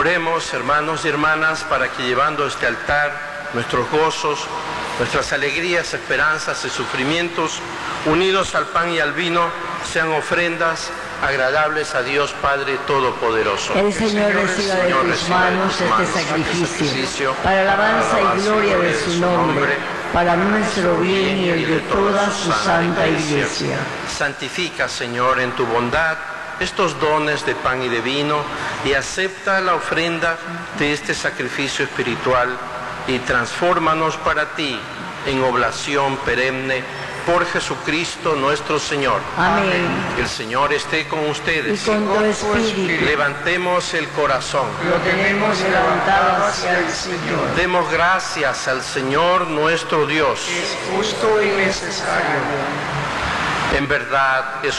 Oremos, hermanos y hermanas, para que llevando a este altar nuestros gozos, nuestras alegrías, esperanzas y sufrimientos, unidos al pan y al vino, sean ofrendas agradables a Dios Padre Todopoderoso. El Señor reciba de tus manos este sacrificio, para alabanza y gloria de su nombre, para nuestro bien y el de toda su santa Iglesia. Santifica, Señor, en tu bondad estos dones de pan y de vino, y acepta la ofrenda de este sacrificio espiritual, y transfórmanos para ti en oblación perenne, por Jesucristo nuestro Señor. Amén. El Señor esté con ustedes. Y con tu espíritu. Levantemos el corazón. Lo tenemos levantado hacia el Señor. Demos gracias al Señor nuestro Dios. Es justo y necesario. En verdad es